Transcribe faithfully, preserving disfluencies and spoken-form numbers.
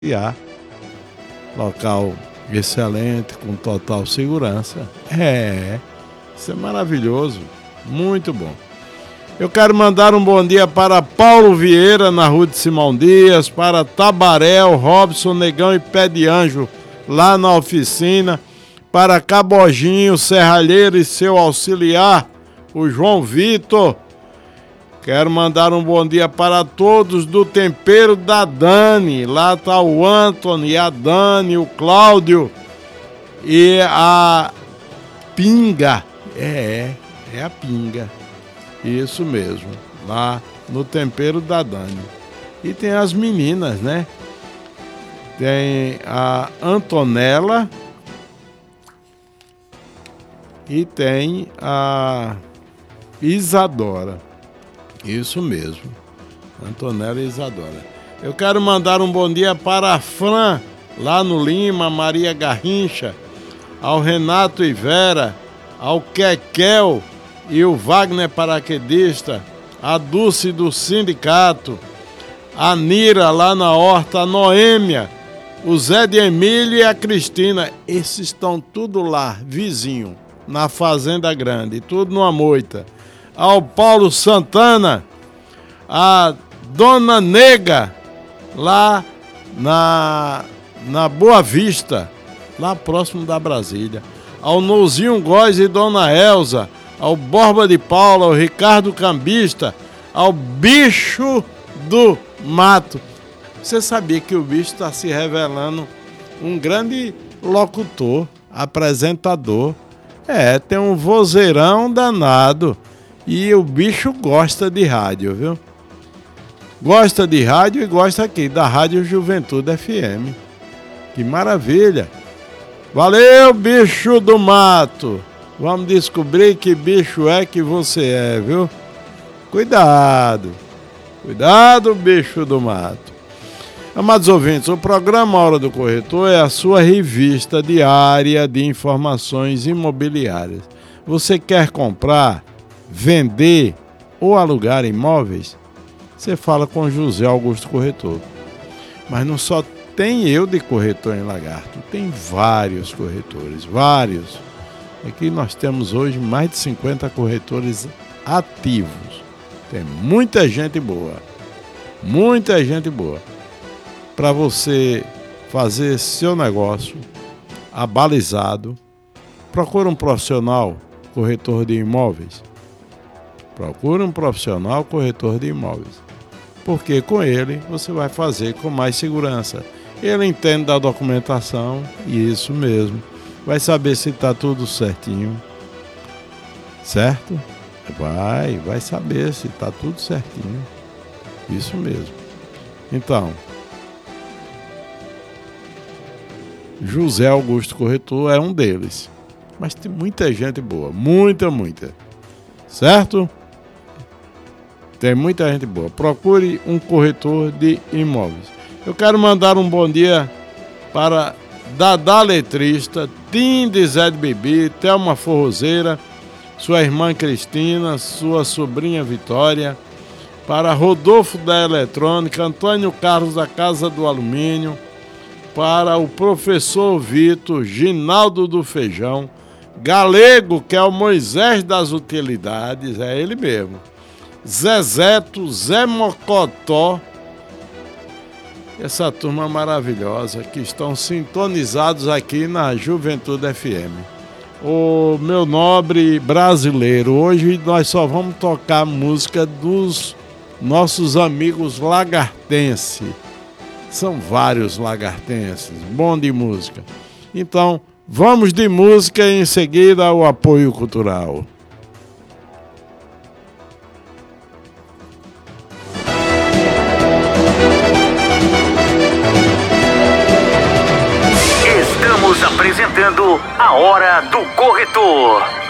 Local excelente, com total segurança. É, isso é maravilhoso, muito bom. Eu quero mandar um bom dia para Paulo Vieira, na Rua de Simão Dias, para Tabaréu, Robson, Negão e Pé de Anjo, lá na oficina, para Cabojinho, Serralheiro e seu auxiliar, o João Vitor. Quero mandar um bom dia para todos do Tempero da Dani. Lá está o Antônio, a Dani, o Cláudio e a Pinga. É, é a Pinga. Isso mesmo, lá no Tempero da Dani. E tem as meninas, né? Tem a Antonella e tem a Isadora. Isso mesmo, Antonella e Isadora. Eu quero mandar um bom dia para a Fran, lá no Lima, Maria Garrincha, ao Renato e Vera, ao Kekel e o Wagner paraquedista, a Dulce do Sindicato, a Nira lá na Horta, a Noêmia, o Zé de Emílio e a Cristina. Esses estão tudo lá, vizinho, na Fazenda Grande, tudo numa moita. Ao Paulo Santana, a Dona Nega, lá na, na Boa Vista, lá próximo da Brasília. Ao Nouzinho Góes e Dona Elza, ao Borba de Paula, ao Ricardo Cambista, ao Bicho do Mato. Você sabia que o bicho está se revelando um grande locutor, apresentador. É, tem um vozeirão danado. E o bicho gosta de rádio, viu? Gosta de rádio e gosta aqui da Rádio Juventude F M. Que maravilha! Valeu, bicho do mato! Vamos descobrir que bicho é que você é, viu? Cuidado! Cuidado, bicho do mato! Amados ouvintes, o programa Hora do Corretor é a sua revista diária de informações imobiliárias. Você quer comprar, vender ou alugar imóveis? Você fala com José Augusto Corretor. Mas não só tem eu de corretor em Lagarto, tem vários corretores, vários. Aqui nós temos hoje mais de cinquenta corretores ativos. Tem muita gente boa, muita gente boa. Para você fazer seu negócio abalizado, procura um profissional corretor de imóveis. Procure um profissional corretor de imóveis, porque com ele você vai fazer com mais segurança. Ele entende da documentação, isso mesmo, vai saber se está tudo certinho, certo? Vai, vai saber se está tudo certinho, isso mesmo. Então, José Augusto Corretor é um deles, mas tem muita gente boa, muita, muita, certo? Tem muita gente boa. Procure um corretor de imóveis. Eu quero mandar um bom dia para Dadá Letrista, Tim de Zé de Bibi, Thelma Forrozeira, sua irmã Cristina, sua sobrinha Vitória, para Rodolfo da Eletrônica, Antônio Carlos da Casa do Alumínio, para o professor Vitor, Ginaldo do Feijão, Galego, que é o Moisés das Utilidades, é ele mesmo, Zezeto, Zé Mocotó, essa turma maravilhosa que estão sintonizados aqui na Juventude F M. O meu nobre brasileiro, hoje nós só vamos tocar música dos nossos amigos lagartenses. São vários lagartenses, bom de música. Então, vamos de música e em seguida o apoio cultural. Estamos apresentando a Hora do Corretor.